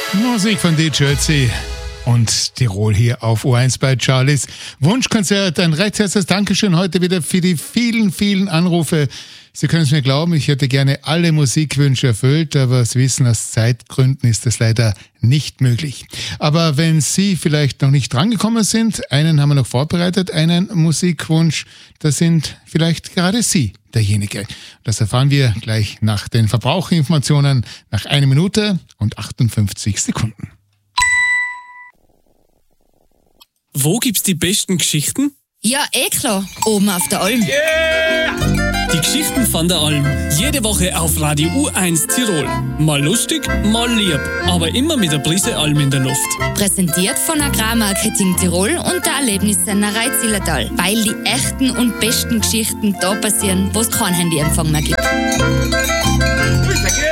Musik von DJ Ötzi und Tirol hier auf O1 bei Charlies Wunschkonzert. Ein recht herzliches Dankeschön heute wieder für die vielen, vielen Anrufe. Sie können es mir glauben, ich hätte gerne alle Musikwünsche erfüllt, aber Sie wissen, aus Zeitgründen ist das leider nicht möglich. Aber wenn Sie vielleicht noch nicht drangekommen sind, einen haben wir noch vorbereitet, einen Musikwunsch, da sind vielleicht gerade Sie derjenige. Das erfahren wir gleich nach den Verbraucherinformationen nach 1 Minute und 58 Sekunden. Wo gibt's die besten Geschichten? Ja, klar. Oben auf der Alm. Yeah! Die Geschichten von der Alm. Jede Woche auf Radio U1 Tirol. Mal lustig, mal lieb. Aber immer mit der Prise Alm in der Luft. Präsentiert von Agrarmarketing Tirol und der Erlebnissennerei Zillertal. Weil die echten und besten Geschichten da passieren, wo es kein Handyempfang mehr gibt.